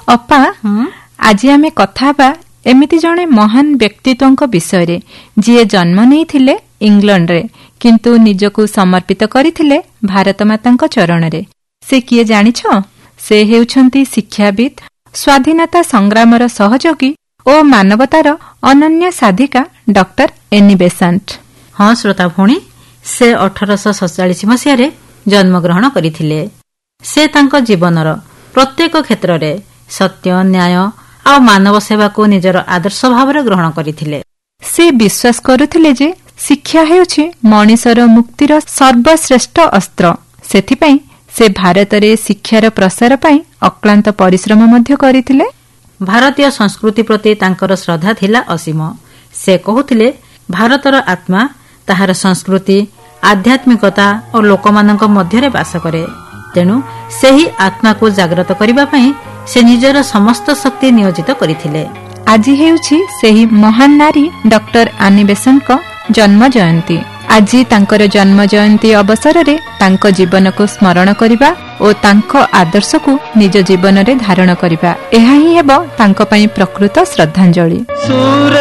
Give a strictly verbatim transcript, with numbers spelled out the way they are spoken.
ଅପା, ଆଜି ଆମେ କଥା ହେବା ଏମିତି ଜଣେ ମହାନ ବ୍ୟକ୍ତିତ୍ୱଙ୍କ ବିଷୟରେ ଯିଏ ଜନ୍ମ ନେଇଥିଲେ ଇଂଲଣ୍ଡରେ କିନ୍ତୁ ନିଜକୁ ସମର୍ପିତ କରିଥିଲେ ଭାରତ ମାତାଙ୍କ ଚରଣରେ। ସେ କିଏ ଜାଣିଛ? ସେ ହେଉଛନ୍ତି ଶିକ୍ଷାବିତ୍, ସ୍ୱାଧୀନତା ସଂଗ୍ରାମର ସହଯୋଗୀ ଓ ମାନବତାର ଅନନ୍ୟ ସାଧିକା ଡକ୍ଟର ଏନି ବେସାଣ୍ଟ। ହଁ ଶ୍ରୋତା ଭଉଣୀ, ସେ ଅଠରଶହ ସତଚାଳିଶ ମସିହାରେ ଜନ୍ମଗ୍ରହଣ କରିଥିଲେ। ସେ ତାଙ୍କ ଜୀବନର ପ୍ରତ୍ୟେକ କ୍ଷେତ୍ରରେ ସତ୍ୟ, ନ୍ୟାୟ ଆଉ ମାନବ ସେବାକୁ ନିଜର ଆଦର୍ଶ ଭାବରେ ଗ୍ରହଣ କରିଥିଲେ। ସେ ବିଶ୍ୱାସ କରୁଥିଲେ ଯେ ଶିକ୍ଷା ହେଉଛି ମଣିଷର ମୁକ୍ତିର ସର୍ବଶ୍ରେଷ୍ଠ ଅସ୍ତ୍ର। ସେଥିପାଇଁ ସେ ଭାରତରେ ଶିକ୍ଷାର ପ୍ରସାର ପାଇଁ ଅକ୍ଳାନ୍ତ ପରିଶ୍ରମ ମଧ୍ୟ କରିଥିଲେ। ଭାରତୀୟ ସଂସ୍କୃତି ପ୍ରତି ତାଙ୍କର ଶ୍ରଦ୍ଧା ଥିଲା ଅସୀମ। ସେ କହୁଥିଲେ, ଭାରତର ଆତ୍ମା ତାହାର ସଂସ୍କୃତି, ଆଧ୍ୟାତ୍ମିକତା ଓ ଲୋକମାନଙ୍କ ମଧ୍ୟରେ ବାସ କରେ। ତେଣୁ ସେହି ଆତ୍ମାକୁ ଜାଗ୍ରତ କରିବା ପାଇଁ ସେ ନିଜର ସମସ୍ତ ଶକ୍ତି ନିୟୋଜିତ କରିଥିଲେ। ଆଜି ହେଉଛି ସେହି ମହାନ ନାରୀ ଡକ୍ଟର ଆନି ବେସାଣ୍ଟଙ୍କ ଜନ୍ମ ଜୟନ୍ତୀ। ଆଜି ତାଙ୍କର ଜନ୍ମ ଜୟନ୍ତୀ ଅବସରରେ ତାଙ୍କ ଜୀବନକୁ ସ୍ମରଣ କରିବା ଓ ତାଙ୍କ ଆଦର୍ଶକୁ ନିଜ ଜୀବନରେ ଧାରଣ କରିବା, ଏହା ହିଁ ହେବ ତାଙ୍କ ପାଇଁ ପ୍ରକୃତ ଶ୍ରଦ୍ଧାଞ୍ଜଳି।